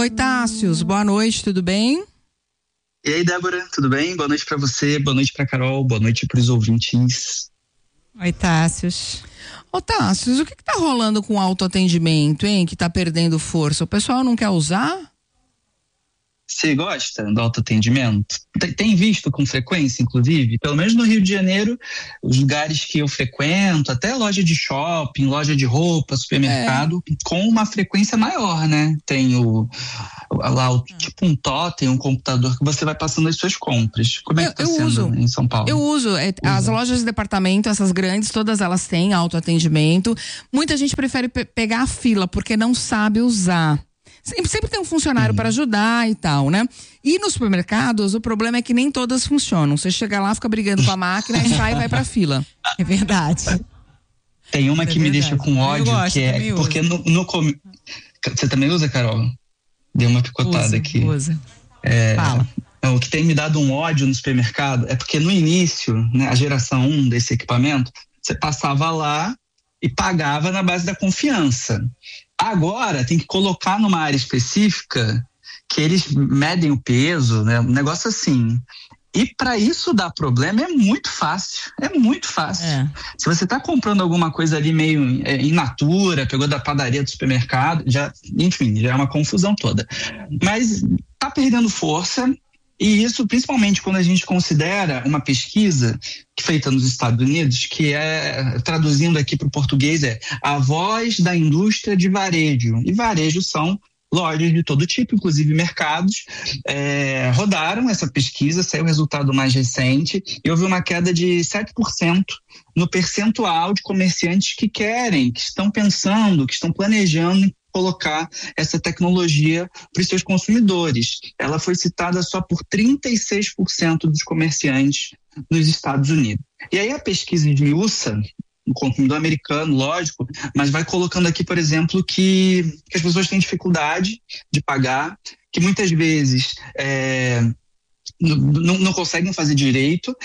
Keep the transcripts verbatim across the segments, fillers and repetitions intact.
Oi, Tássios, boa noite, tudo bem? E aí, Débora, tudo bem? Boa noite pra você, boa noite pra Carol, boa noite pros ouvintes. Oi, Tássios. Ô, Tássios, o que que tá rolando com o autoatendimento, hein? Que tá perdendo força. O pessoal não quer usar? Você gosta do autoatendimento? Tem, tem visto com frequência, inclusive? Pelo menos no Rio de Janeiro, os lugares que eu frequento, até loja de shopping, loja de roupa, supermercado, é. com uma frequência maior, né? Tem o, lá, o, tipo um totem, um computador que você vai passando as suas compras. Como é eu, que tá eu sendo uso. em São Paulo? Eu uso. É, as lojas de departamento, essas grandes, todas elas têm autoatendimento. Muita gente prefere pe- pegar a fila porque não sabe usar. Sempre, sempre tem um funcionário para ajudar e tal, né? E nos supermercados, o problema é que nem todas funcionam. Você chega lá, fica brigando com a máquina e sai e vai pra fila. É verdade. Tem uma é que verdade. me deixa com ódio, gosto, que é porque no, no com... Você também usa, Carol? Deu uma picotada usa, aqui. Usa. É... Fala. O que tem me dado um ódio no supermercado é porque no início, né, a geração um desse equipamento, você passava lá e pagava na base da confiança. Agora tem que colocar numa área específica que eles medem o peso, né? Um negócio assim. E para isso dar problema é muito fácil, é muito fácil. É. Se você está comprando alguma coisa ali meio é, in natura, pegou da padaria do supermercado, já, enfim, já é uma confusão toda. Mas tá perdendo força. E isso principalmente quando a gente considera uma pesquisa feita nos Estados Unidos, que é, traduzindo aqui para o português, é a voz da indústria de varejo. E varejo são lojas de todo tipo, inclusive mercados, é, rodaram essa pesquisa, saiu o resultado mais recente, e houve uma queda de sete por cento no percentual de comerciantes que querem, que estão pensando, que estão planejando colocar essa tecnologia para os seus consumidores. Ela foi citada só por trinta e seis por cento dos comerciantes nos Estados Unidos. E aí a pesquisa de U S A, no consumidor americano, lógico, mas vai colocando aqui, por exemplo, que, que as pessoas têm dificuldade de pagar, que muitas vezes é, não, não conseguem fazer direito,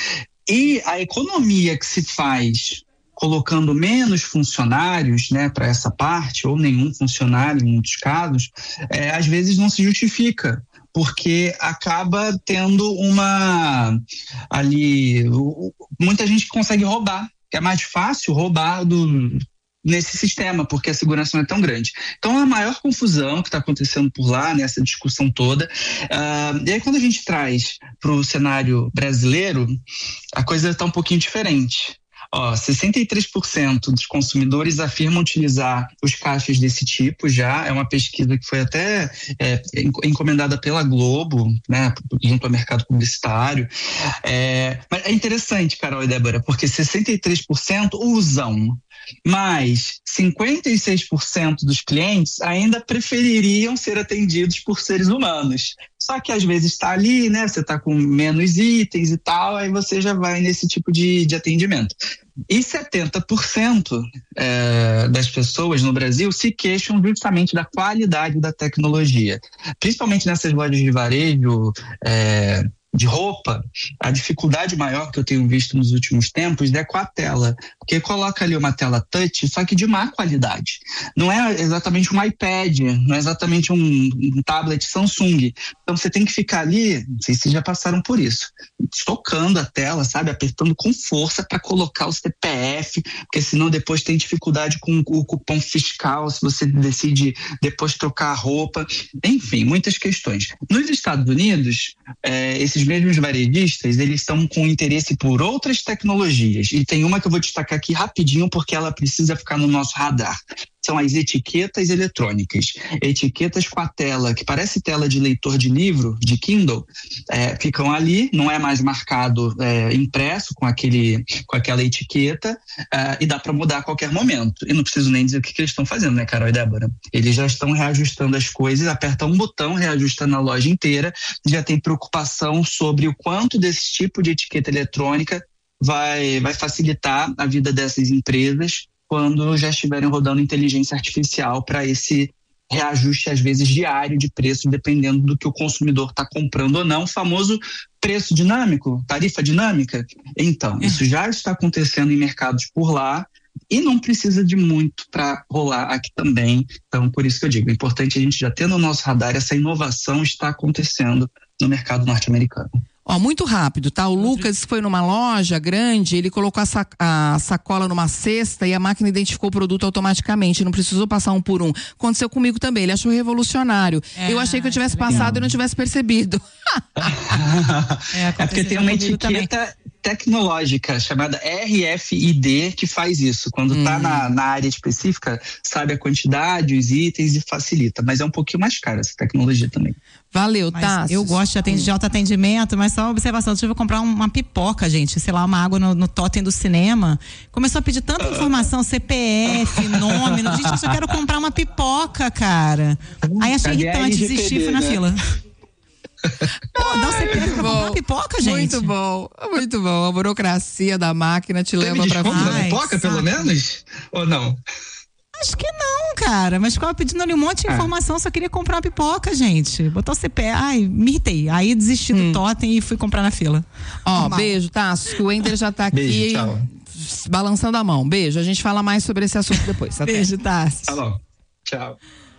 e a economia que se faz colocando menos funcionários, né, para essa parte, ou nenhum funcionário em muitos casos, é, às vezes não se justifica, porque acaba tendo uma ali, muita gente que consegue roubar, que é mais fácil roubar do, nesse sistema, porque a segurança não é tão grande. Então, a maior confusão que está acontecendo por lá, nessa discussão toda, uh, e aí quando a gente traz para o cenário brasileiro, a coisa está um pouquinho diferente. Ó, sessenta e três por cento dos consumidores afirmam utilizar os caixas desse tipo já, é uma pesquisa que foi até é, encomendada pela Globo, né, junto ao mercado publicitário. É, mas é interessante, Carol e Débora, porque sessenta e três por cento usam, mas cinquenta e seis por cento dos clientes ainda prefeririam ser atendidos por seres humanos. Só que às vezes está ali, né? Você está com menos itens e tal, aí você já vai nesse tipo de, de atendimento. E setenta por cento é, das pessoas no Brasil se queixam justamente da qualidade da tecnologia. Principalmente nessas lojas de varejo, é, de roupa, a dificuldade maior que eu tenho visto nos últimos tempos é com a tela, porque coloca ali uma tela touch, só que de má qualidade. Não é exatamente um iPad, não é exatamente um, um tablet Samsung. Então você tem que ficar ali, não sei se já passaram por isso, tocando a tela, sabe, apertando com força para colocar o C P F, porque senão depois tem dificuldade com o cupom fiscal, se você decide depois trocar a roupa, enfim, muitas questões. Nos Estados Unidos, é, esses mesmos varejistas, eles estão com interesse por outras tecnologias, e tem uma que eu vou destacar aqui rapidinho porque ela precisa ficar no nosso radar. São as etiquetas eletrônicas. Etiquetas com a tela, que parece tela de leitor de livro, de Kindle, é, ficam ali, não é mais marcado é, impresso com, aquele, com aquela etiqueta, é, e dá para mudar a qualquer momento. E não preciso nem dizer o que, que eles estão fazendo, né, Carol e Débora? Eles já estão reajustando as coisas, aperta um botão, reajusta na loja inteira, já tem preocupação sobre o quanto desse tipo de etiqueta eletrônica vai, vai facilitar a vida dessas empresas quando já estiverem rodando inteligência artificial para esse reajuste, às vezes, diário de preço, dependendo do que o consumidor está comprando ou não, o famoso preço dinâmico, tarifa dinâmica. Então, isso já está acontecendo em mercados por lá, e não precisa de muito para rolar aqui também. Então, por isso que eu digo, é importante a gente já ter no nosso radar essa inovação está acontecendo no mercado norte-americano. Ó, muito rápido, tá? O Lucas foi numa loja grande, ele colocou a, sac- a sacola numa cesta e a máquina identificou o produto automaticamente, não precisou passar um por um. Aconteceu comigo também, ele achou revolucionário. É, eu achei que eu tivesse passado e não tivesse percebido. é, é porque tem uma etiqueta também tecnológica chamada R F I D que faz isso. Quando hum. tá na, na área específica, sabe a quantidade, os itens e facilita. Mas é um pouquinho mais caro essa tecnologia também. Valeu, tá? Eu gosto de, atend- de autoatendimento, mas só uma observação, deixa eu comprar uma pipoca, gente, sei lá, uma água no, no totem do cinema. Começou a pedir tanta informação, C P F, nome, gente, eu só quero comprar uma pipoca, cara. Aí achei Cadê irritante, desisti, fui na né? fila. Pô, dá o C P F pra comprar uma pipoca, gente. Muito bom, muito bom. A burocracia da máquina te Teve leva pra desconto frente. da pipoca, pelo menos? Ou não? Acho que não, cara. Mas ficava pedindo ali um monte de informação, só queria comprar uma pipoca, gente. Botar o C P F. Ai, me irritei. Aí desisti do hum. totem e fui comprar na fila. Ó, Normal. Beijo, Tassos, que o Ender já tá aqui. Beijo, tchau. Balançando a mão. Beijo. A gente fala mais sobre esse assunto depois. Até. Beijo, Tassos. Tá bom. Tchau.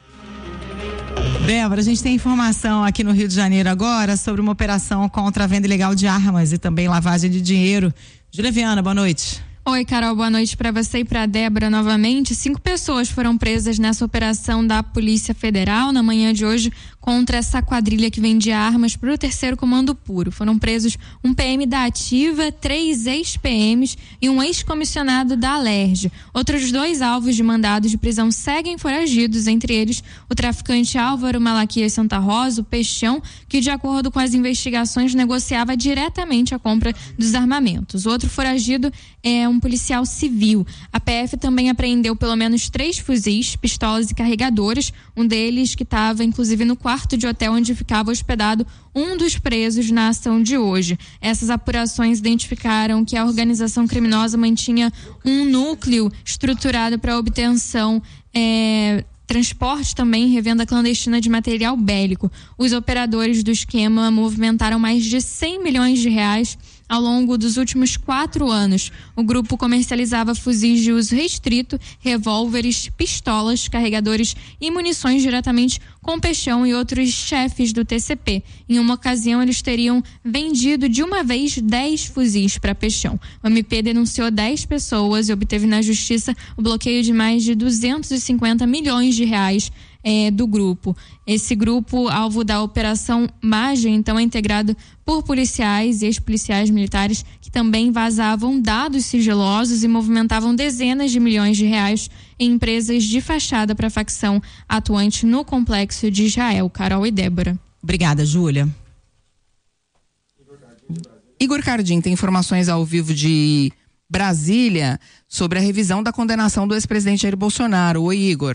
Débora, a gente tem informação aqui no Rio de Janeiro agora sobre uma operação contra a venda ilegal de armas e também lavagem de dinheiro. Júlia Viana, boa noite. Oi, Carol, boa noite para você e para a Débora novamente. Cinco pessoas foram presas nessa operação da Polícia Federal na manhã de hoje contra essa quadrilha que vendia armas para o terceiro comando puro. Foram presos um P M da Ativa, três ex-P Ms e um ex-comissionado da Alerj. Outros dois alvos de mandado de prisão seguem foragidos, entre eles o traficante Álvaro Malaquias Santa Rosa, o Peixão, que de acordo com as investigações negociava diretamente a compra dos armamentos. O outro foragido é um policial civil. A P F também apreendeu pelo menos três fuzis, pistolas e carregadores, um deles que estava inclusive no quarto de hotel onde ficava hospedado um dos presos na ação de hoje. Essas apurações identificaram que a organização criminosa mantinha um núcleo estruturado para a obtenção é, transporte também, revenda clandestina de material bélico. Os operadores do esquema movimentaram mais de cem milhões de reais ao longo dos últimos quatro anos. O grupo comercializava fuzis de uso restrito, revólveres, pistolas, carregadores e munições diretamente com Peixão e outros chefes do T C P. Em uma ocasião, eles teriam vendido de uma vez dez fuzis para Peixão. O M P denunciou dez pessoas e obteve na justiça o bloqueio de mais de duzentos e cinquenta milhões de reais É, do grupo. Esse grupo, alvo da Operação Magia, então é integrado por policiais e ex-policiais militares que também vazavam dados sigilosos e movimentavam dezenas de milhões de reais em empresas de fachada para a facção atuante no complexo de Israel. Carol e Débora. Obrigada, Júlia. Igor Cardim tem informações ao vivo de Brasília sobre a revisão da condenação do ex-presidente Jair Bolsonaro. Oi, Igor.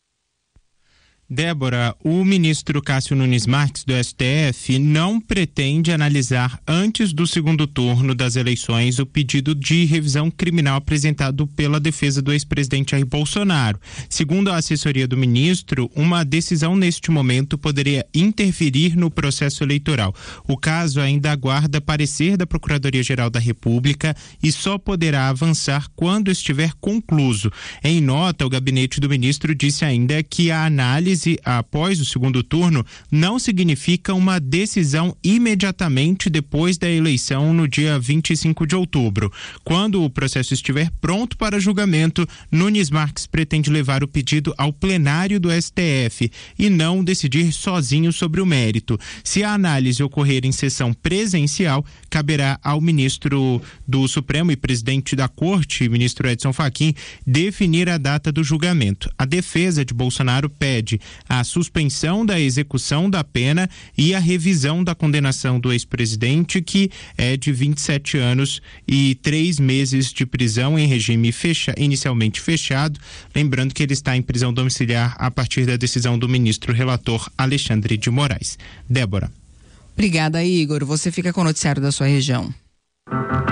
Débora, o ministro Cássio Nunes Marques do S T F não pretende analisar antes do segundo turno das eleições o pedido de revisão criminal apresentado pela defesa do ex-presidente Jair Bolsonaro. Segundo a assessoria do ministro, uma decisão neste momento poderia interferir no processo eleitoral. O caso ainda aguarda parecer da Procuradoria-Geral da República e só poderá avançar quando estiver concluso. Em nota, o gabinete do ministro disse ainda que a análise após o segundo turno não significa uma decisão imediatamente depois da eleição no dia vinte e cinco de outubro. Quando o processo estiver pronto para julgamento, Nunes Marques pretende levar o pedido ao plenário do S T F e não decidir sozinho sobre o mérito. Se a análise ocorrer em sessão presencial, caberá ao ministro do Supremo e presidente da Corte, ministro Edson Fachin, definir a data do julgamento. A defesa de Bolsonaro pede a suspensão da execução da pena e a revisão da condenação do ex-presidente, que é de vinte e sete anos e três meses de prisão em regime fecha, inicialmente fechado. Lembrando que ele está em prisão domiciliar a partir da decisão do ministro relator Alexandre de Moraes. Débora. Obrigada, Igor. Você fica com o noticiário da sua região.